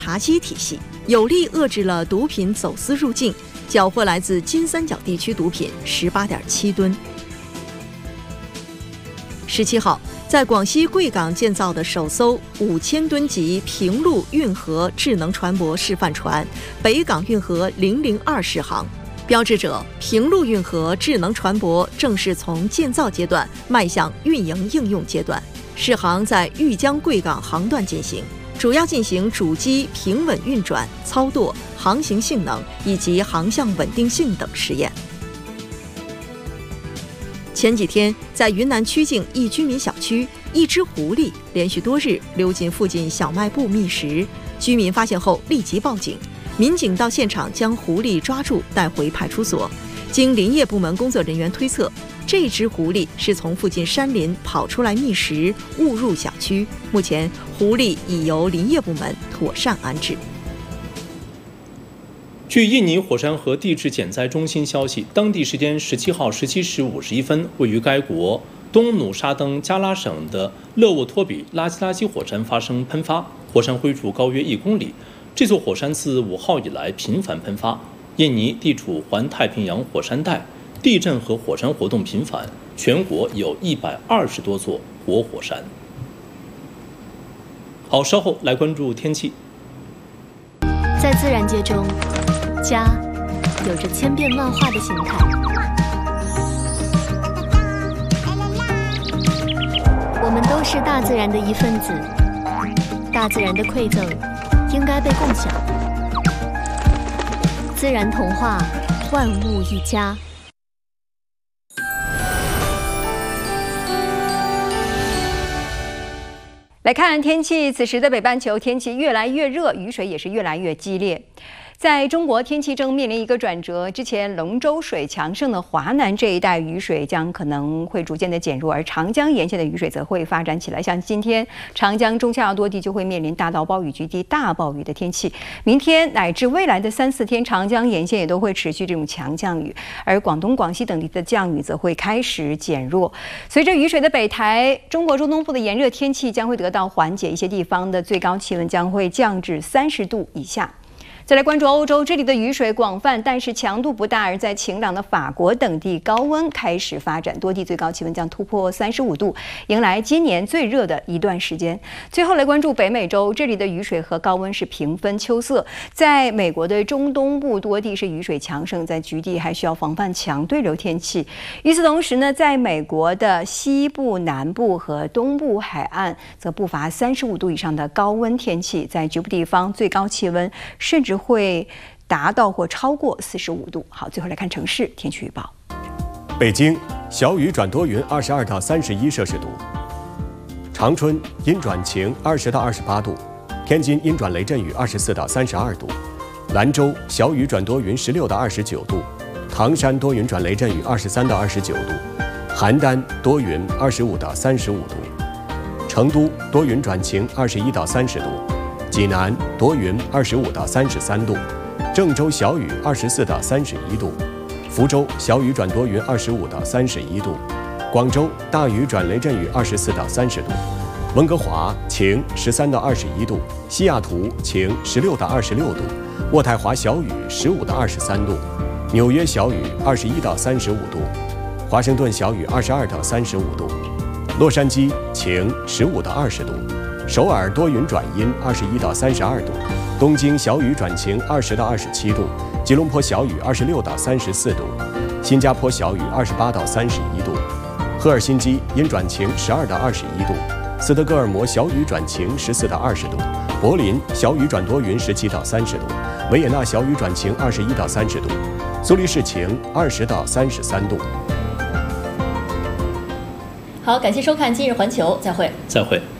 查缉体系，有力遏制了毒品走私入境，缴获来自金三角地区毒品18.7吨。17号，在广西贵港建造的首艘5000吨级平陆运河智能船舶示范船北港运河002试航，标志着平陆运河智能船舶正式从建造阶段迈向运营应用阶段。试航在豫江贵港航段进行，主要进行主机平稳运转、操舵、航行性能以及航向稳定性等实验。前几天，在云南曲靖一居民小区，一只狐狸连续多日溜进附近小卖部觅食，居民发现后立即报警，民警到现场将狐狸抓住带回派出所。经林业部门工作人员推测，这只狐狸是从附近山林跑出来觅食，误入小区。目前，狐狸已由林业部门妥善安置。 据印尼火山和地质减灾中心消息，当地时间17号17时51分，位于该国东努沙登加拉省的勒沃托比拉基拉基火山发生喷发，火山灰柱高约1公里。这座火山自5号以来频繁喷发。印尼地处环太平洋火山带，地震和火山活动频繁，全国有120多座活火山。好，稍后来关注天气。 在自然界中，家有着千变万化的形态。我们都是大自然的一份子，大自然的馈赠应该被共享。自然童话，万物一家。 来看天气，此时的北半球天气越来越热，雨水也是越来越激烈。在中国天气正面临一个转折，之前龙舟水强盛的华南这一带雨水将可能会逐渐的减弱，而长江沿线的雨水则会发展起来。像今天长江中下游多地就会面临大到暴雨局地大暴雨的天气，明天乃至未来的3、4天，长江沿线也都会持续这种强降雨，而广东、广西等地的降雨则会开始减弱。随着雨水的北抬，中国中东部的炎热天气将会得到缓解，一些地方的最高气温将会降至30度以下。再来关注欧洲，这里的雨水广泛，但是强度不大。而在晴朗的法国等地，高温开始发展，多地最高气温将突破35度，迎来今年最热的一段时间。最后来关注北美洲，这里的雨水和高温是平分秋色。在美国的中东部，多地是雨水强盛，在局地还需要防范强对流天气。与此同时呢，在美国的西部、南部和东部海岸，则不乏35度以上的高温天气，在局部地方最高气温甚至会达到或超过45度。好，最后来看城市天气预报。 北京小雨转多云，22到31摄氏度；长春阴转晴，20到28度；天津阴转雷阵雨，24到32度；兰州小雨转多云，16到29度；唐山多云转雷阵雨，23到29度；邯郸多云，25到35度；成都多云转晴，21到30度；济南多云，25到33度；郑州小雨，24到31度；福州小雨转多云，25到31度；广州大雨转雷阵雨，24到30度；温哥华晴，13到21度；西雅图晴，16到26度；渥太华小雨，15到23度；纽约小雨，21到35度；华盛顿小雨，22到35度；洛杉矶晴，15到20度；首尔多云转阴，21到32度；东京小雨转晴，20到27度；吉隆坡小雨，26到34度；新加坡小雨，28到31度；赫尔辛基阴转晴，12到21度；斯德哥尔摩小雨转晴，14到20度；柏林小雨转多云，17到30度；维也纳小雨转晴，21到30度；苏黎世晴，20到33度。 好，感谢收看《今日环球》，再会。 再会。